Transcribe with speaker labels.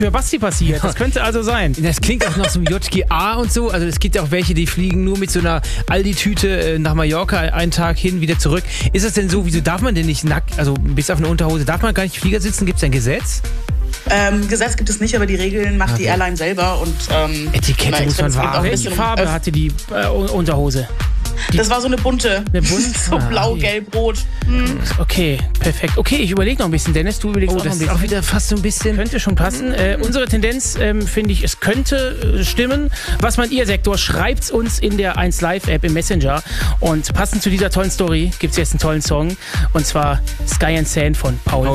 Speaker 1: für Basti passiert. Das könnte also sein.
Speaker 2: Das klingt auch nach so einem JGA und so. Also es gibt ja auch welche, die fliegen nur mit so einer Aldi-Tüte nach Mallorca einen Tag hin, wieder zurück. Ist das denn so, wieso darf man denn nicht nackt, also bis auf eine Unterhose, darf man gar nicht im Flieger sitzen? Gibt es ein Gesetz?
Speaker 3: Gesetz gibt es nicht, aber die Regeln macht die Airline selber. Und
Speaker 2: Etikette muss man wahren.
Speaker 1: Welche Farbe hatte die Unterhose?
Speaker 3: Das war so eine bunte. So blau, gelb, rot.
Speaker 1: Okay, perfekt. Okay, ich überlege noch ein bisschen, Dennis. Du überlegst auch noch ein
Speaker 2: Das ist
Speaker 1: bisschen.
Speaker 2: auch wieder fast so ein bisschen...
Speaker 1: Könnte schon passen. Unsere Tendenz, finde ich, es könnte stimmen. Was meint ihr, Sektor? Schreibt's uns in der 1Live-App im Messenger. Und passend zu dieser tollen Story gibt es jetzt einen tollen Song. Und zwar Sky and Sand von Paul